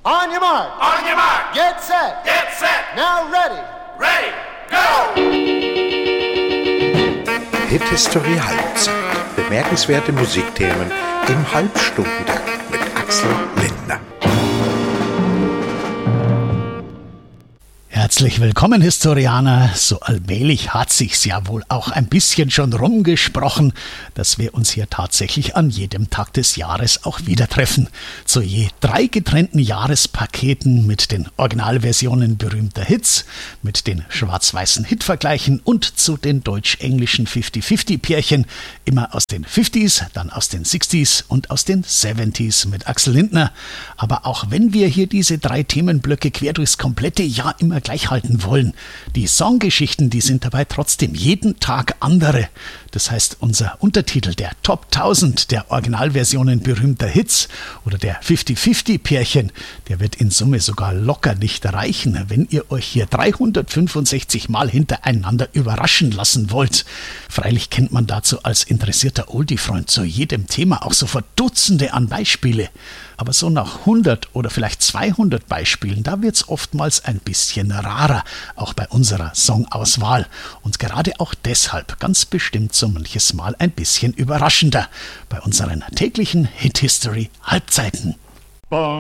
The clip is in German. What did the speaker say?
On your mark. On your mark. Get set. Get set. Now ready. Ready. Go. Hit History Halbzeit. Bemerkenswerte Musikthemen im Halbstundentakt mit Axel Lindner. Herzlich willkommen, Historianer. So allmählich hat sich's ja wohl auch ein bisschen schon rumgesprochen, dass wir uns hier tatsächlich an jedem Tag des Jahres auch wieder treffen. Zu je 3 getrennten Jahrespaketen mit den Originalversionen berühmter Hits, mit den schwarz-weißen Hitvergleichen und zu den deutsch-englischen 50-50-Pärchen, immer aus den 50s, dann aus den 60s und aus den 70s mit Axel Lindner. Aber auch wenn wir hier diese 3 Themenblöcke quer durchs komplette Jahr immer gleich halten wollen. Die Songgeschichten, die sind dabei trotzdem jeden Tag andere. Das heißt, unser Untertitel der Top 1000 der Originalversionen berühmter Hits oder der 50-50-Pärchen, der wird in Summe sogar locker nicht reichen, wenn ihr euch hier 365 Mal hintereinander überraschen lassen wollt. Freilich kennt man dazu als interessierter Oldie-Freund zu jedem Thema auch sofort Dutzende an Beispiele. Aber so nach 100 oder vielleicht 200 Beispielen, da wird's oftmals ein bisschen rarer, auch bei unserer Songauswahl. Und gerade auch deshalb ganz bestimmt so manches Mal ein bisschen überraschender bei unseren täglichen Hit History Halbzeiten.